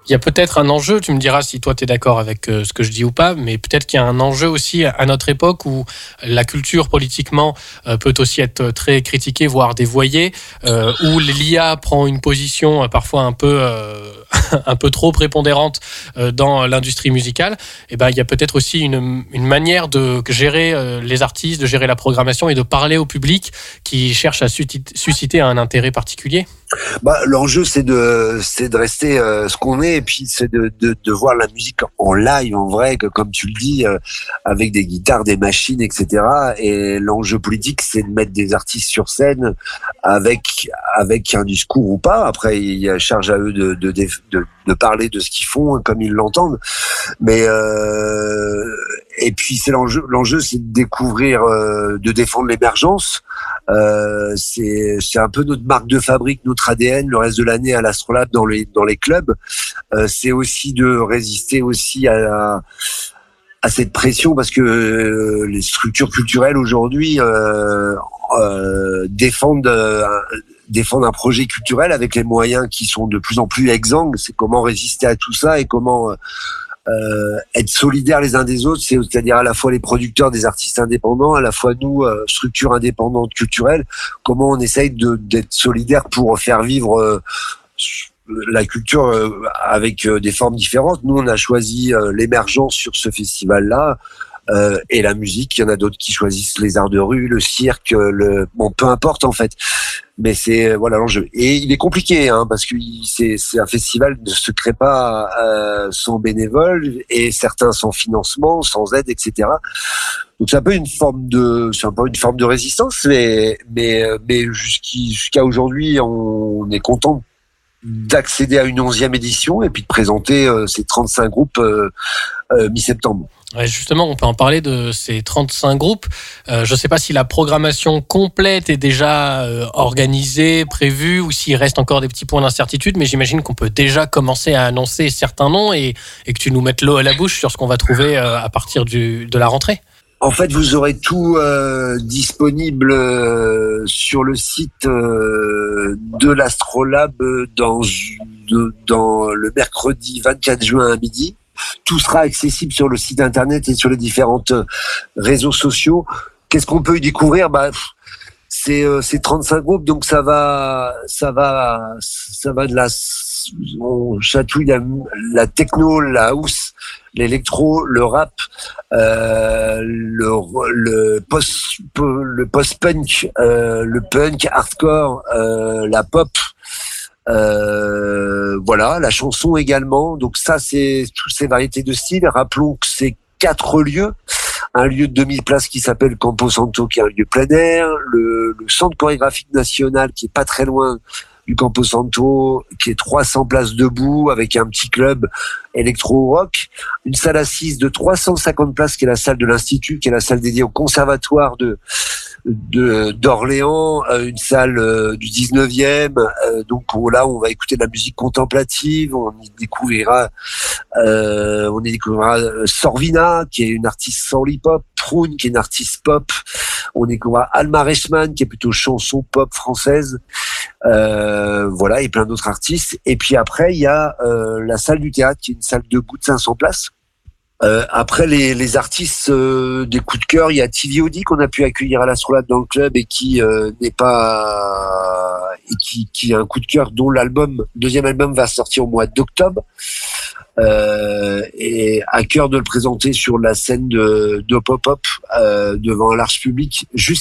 Il y a peut-être un enjeu, tu me diras si toi tu es d'accord avec ce que je dis ou pas, mais peut-être qu'il y a un enjeu aussi à notre époque où la culture politiquement peut aussi être très critiquée, voire dévoyée, où l'IA prend une position parfois un peu trop prépondérante dans l'industrie musicale. Et ben il y a peut-être aussi une manière de gérer les artistes, de gérer la programmation et de parler au public qui cherche à susciter un intérêt particulier. L'enjeu c'est de rester ce qu'on est, et puis c'est de voir la musique en live, en vrai, que comme tu le dis, avec des guitares, des machines, etc. Et l'enjeu politique, c'est de mettre des artistes sur scène avec un discours ou pas. Après, il y a charge à eux de parler de ce qu'ils font comme ils l'entendent. Mais et puis c'est l'enjeu, c'est de découvrir, de défendre l'émergence. C'est un peu notre marque de fabrique, notre ADN, le reste de l'année à l'Astrolabe dans les clubs. C'est aussi de résister aussi à cette pression, parce que les structures culturelles aujourd'hui défendent un projet culturel avec les moyens qui sont de plus en plus exsangues. C'est comment résister à tout ça et comment être solidaires les uns des autres, c'est-à-dire à la fois les producteurs des artistes indépendants, à la fois nous, structures indépendantes culturelles, comment on essaye d'être solidaires pour faire vivre la culture avec des formes différentes. Nous, on a choisi l'émergence sur ce festival-là, et la musique, il y en a d'autres qui choisissent les arts de rue, le cirque, peu importe en fait. Mais c'est l'enjeu. Et il est compliqué, parce que c'est un festival ne se crée pas sans bénévoles, et certains sans financement, sans aide, etc. Donc c'est un peu une forme de résistance, mais jusqu'à aujourd'hui, on est content d'accéder à une 11e édition et puis de présenter ces 35 groupes mi-septembre. Ouais, justement, on peut en parler de ces 35 groupes. Je ne sais pas si la programmation complète est déjà organisée, prévue, ou s'il reste encore des petits points d'incertitude, mais j'imagine qu'on peut déjà commencer à annoncer certains noms et que tu nous mettes l'eau à la bouche sur ce qu'on va trouver à partir de la rentrée. En fait, vous aurez tout disponible sur le site de l'Astrolabe dans le mercredi 24 juin à midi. Tout sera accessible sur le site internet et sur les différents réseaux sociaux. Qu'est-ce qu'on peut y découvrir ? C'est 35 groupes, donc ça va de on chatouille la techno, la house, l'électro, le rap, le post-punk, le punk, hardcore, la pop. La chanson également. Donc ça, c'est toutes ces variétés de styles. Rappelons que c'est 4 lieux. Un lieu de 2000 places qui s'appelle Campo Santo, qui est un lieu plein air. Le centre chorégraphique national, qui est pas très loin du Campo Santo, qui est 300 places debout, avec un petit club électro-rock. Une salle assise de 350 places, qui est la salle de l'Institut, qui est la salle dédiée au conservatoire d'Orléans, une salle du 19e, donc là on va écouter de la musique contemplative, on y découvrira Sorvina, qui est une artiste soul hip-hop, Prune, qui est une artiste pop, on découvrira Alma Reichmann, qui est plutôt chanson pop française, et plein d'autres artistes. Et puis après il y a la salle du théâtre, qui est une salle debout de 500 places. Après les artistes des coups de cœur, il y a TVOD qu'on a pu accueillir à l'Astrolabe dans le club et qui n'est pas qui a un coup de cœur, dont deuxième album va sortir au mois d'octobre, et à cœur de le présenter sur la scène de pop-up devant un large public juste